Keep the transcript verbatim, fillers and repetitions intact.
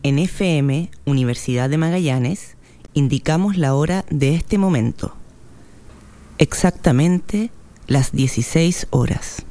En F M, Universidad de Magallanes, indicamos la hora de este momento. Exactamente las dieciséis horas.